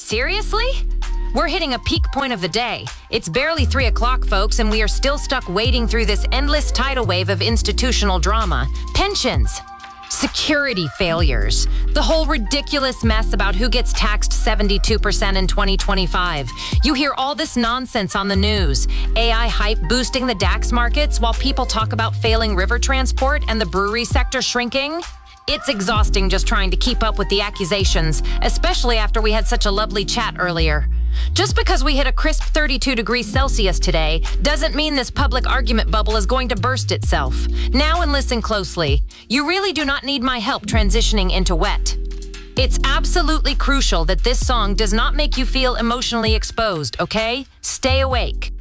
Seriously? We're hitting a peak point of the day. It's barely 3 o'clock, folks, and we are still stuck wading through this endless tidal wave of institutional drama. Pensions. Security failures. The whole ridiculous mess about who gets taxed 72% in 2025. You hear all this nonsense on the news. AI hype boosting the DAX markets while people talk about failing river transport and the brewery sector shrinking. It's exhausting just trying to keep up with the accusations, especially after we had such a lovely chat earlier. Just because we hit a crisp 32 degrees Celsius today doesn't mean this public argument bubble is going to burst itself. Now and listen closely. You really do not need my help transitioning into wet. It's absolutely crucial that this song does not make you feel emotionally exposed, okay? Stay awake.